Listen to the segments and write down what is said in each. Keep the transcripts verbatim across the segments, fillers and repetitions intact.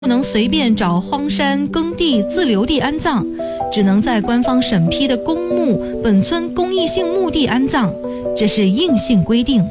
不能随便找荒山耕地自留地安葬，只能在官方审批的公墓、本村公益性墓地安葬，这是硬性规定。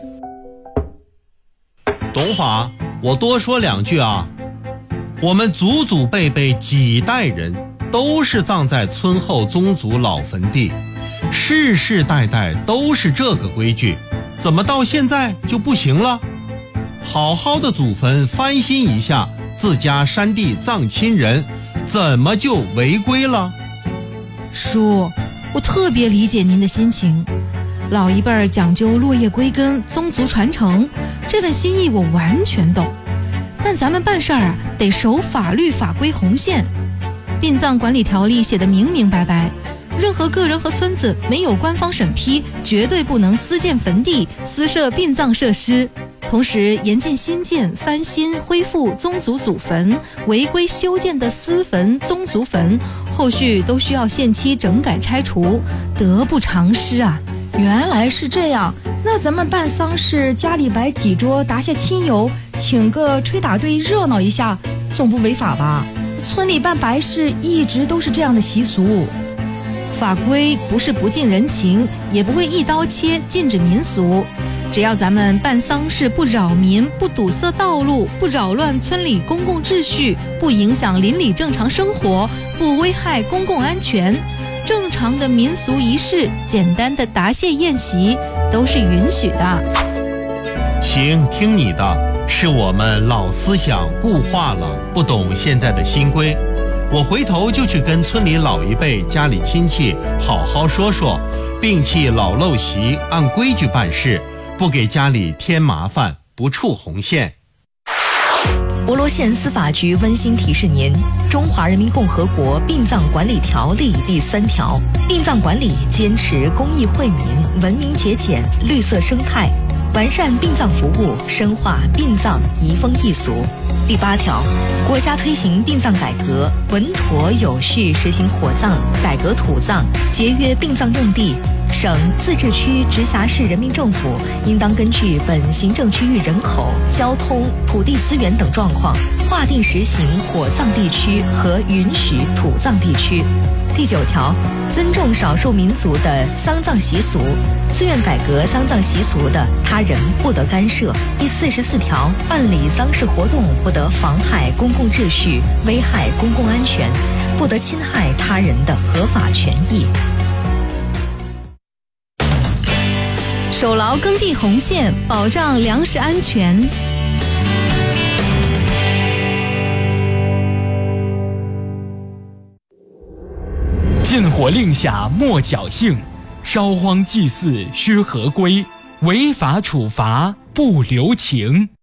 董法，我多说两句啊。我们祖祖辈辈几代人都是葬在村后宗族老坟地，世世代代都是这个规矩，怎么到现在就不行了？好好的祖坟翻新一下，自家山地葬亲人，怎么就违规了？ 叔，我特别理解您的心情，老一辈儿讲究落叶归根、宗族传承，这份心意我完全懂。但咱们办事儿啊，得守法律法规红线。殡葬管理条例写得明明白白，任何个人和村子没有官方审批，绝对不能私建坟地、私设殡葬设施。同时严禁新建、翻新、恢复宗族祖坟，违规修建的私坟、宗族坟，后续都需要限期整改拆除，得不偿失啊！ 原来是这样，那咱们办丧事，家里摆几桌，答谢亲友，请个吹打队热闹一下，总不违法吧？村里办白事一直都是这样的习俗。 法规不是不近人情，也不会一刀切禁止民俗。只要咱们办丧事不扰民、不堵塞道路、不扰乱村里公共秩序、不影响邻里正常生活、不危害公共安全，正常的民俗仪式、简单的答谢宴席都是允许的。 行，听你的，是我们老思想固化了，不懂现在的新规。我回头就去跟村里老一辈、家里亲戚好好说说，摒弃老陋习，按规矩办事，不给家里添麻烦，不触红线。 博罗县司法局温馨提示您：《中华人民共和国殡葬管理条例》第三条，殡葬管理坚持公益惠民、文明节俭、绿色生态，完善殡葬服务，深化殡葬移风易俗。第八条，国家推行殡葬改革，稳妥有序实行火葬、改革土葬，节约殡葬用地。省、自治区、直辖市人民政府应当根据本行政区域人口、交通、土地资源等状况，划定实行火葬地区和允许土葬地区。第九条，尊重少数民族的丧葬习俗，自愿改革丧葬习俗的，他人不得干涉。第四十四条，办理丧事活动不得妨害公共秩序、危害公共安全，不得侵害他人的合法权益。 守牢耕地红线，保障粮食安全。 禁火令下莫侥幸，烧荒祭祀须合规，违法处罚不留情。